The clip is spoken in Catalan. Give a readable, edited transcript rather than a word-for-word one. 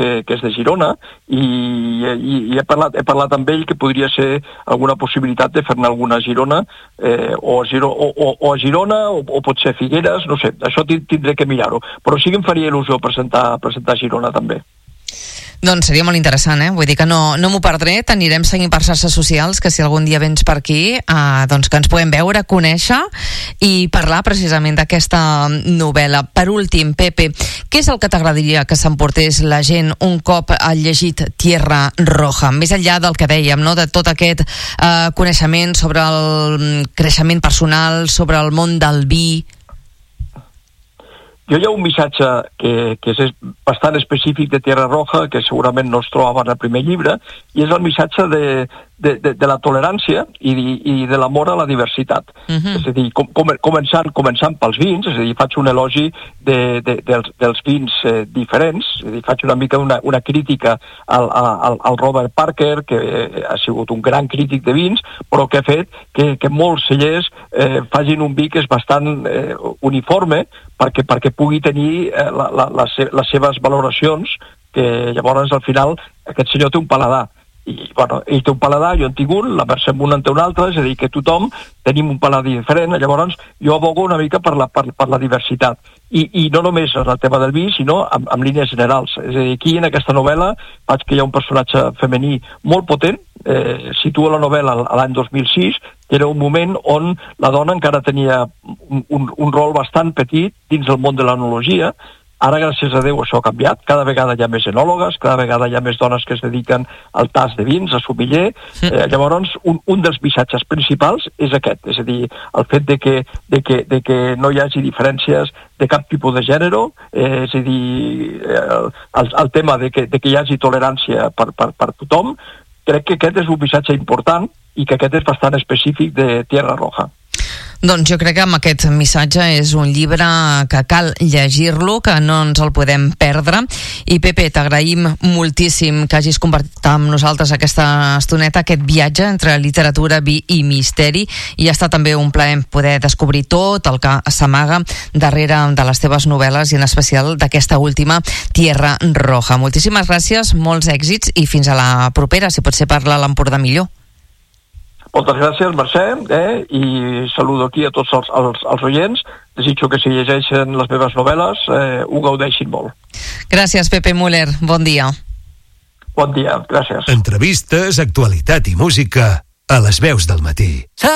que és de Girona, i he parlat amb ell que podria ser alguna possibilitat de fer-ne alguna a Girona, o a Girona, o potser Figueres, no sé, això tindré que mirar-ho, però sí que em faria il·lusió presentar a Girona també. Doncs seria molt interessant, Vull dir que no m'ho perdré, t'anirem seguint per xarxes socials, que si algun dia vens per aquí, doncs que ens podem veure, conèixer i parlar precisament d'aquesta novel·la. Per últim, Pepe, què és el que t'agradaria que s'emportés la gent un cop ha llegit Tierra Roja? Més enllà del que dèiem, no?, de tot aquest coneixement sobre el creixement personal, sobre el món del vi. Hi ha un missatge que és bastant específic de Tierra Roja, que segurament no es trobava en el primer llibre, i és el missatge de la tolerància i de l'amor a la diversitat. És a dir, començant pels vins, és a dir, faig un elogi dels vins diferents, és a dir, faig una mica una crítica al Robert Parker, que ha sigut un gran crític de vins, però que ha fet que molts cellers facin un vi que és bastant uniforme, perquè pugui tenir les seves valoracions, que llavors al final aquest senyor té un paladar. I, bueno, ell té un paladar, jo en tinc un, la Mercè un en té un altre, és a dir, que tothom tenim un paladar diferent, llavors jo abogo una mica per la diversitat. I no només en el tema del vi, sinó en línies generals. És a dir, aquí en aquesta novel·la faig que hi ha un personatge femení molt potent, situa la novel·la a l'any 2006, que era un moment on la dona encara tenia un rol bastant petit dins del món de l'enologia. Ara, gràcies a Déu, això ha canviat. Cada vegada hi ha més enòlogues, cada vegada hi ha més dones que es dediquen al tas de vins, a sommelier. Llavors, un dels missatges principals és aquest, és a dir, el fet de que no hi hagi diferències de cap tipus de gènere, és a dir, el tema de que hi hagi tolerància per tothom. Crec que aquest és un missatge important i que aquest és bastant específic de Tierra Roja. Doncs jo crec que amb aquest missatge és un llibre que cal llegir-lo, que no ens el podem perdre. I Pepe, t'agraïm moltíssim que hagis compartit amb nosaltres aquesta estoneta, aquest viatge entre literatura, vi i misteri, i ha estat també un plaer poder descobrir tot el que s'amaga darrere de les teves novel·les, i en especial d'aquesta última, Tierra Roja. Moltíssimes gràcies, molts èxits i fins a la propera, si pot ser parlar a l'Empordà millor. Moltes gràcies, Mercè, i saludo aquí a tots els oients. Desitjo que si llegeixen les meves novel·les ho gaudeixin molt. Gràcies, Pepe Müller. Bon dia. Bon dia, gràcies. Entrevistes, actualitat i música a les veus del matí.